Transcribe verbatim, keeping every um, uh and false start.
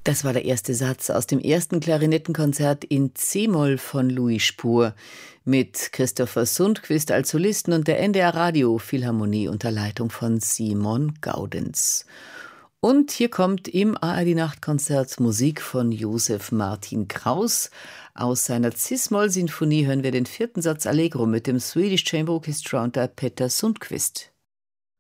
Das war der erste Satz aus dem ersten Klarinettenkonzert in C-Moll von Louis Spohr mit Christopher Sundquist als Solisten und der N D R Radio Philharmonie unter Leitung von Simon Gaudenz. Und hier kommt im A R D-Nachtkonzert Musik von Josef Martin Kraus. Aus seiner Cis-Moll-Sinfonie hören wir den vierten Satz Allegro mit dem Swedish Chamber Orchestra unter Peter Sundquist.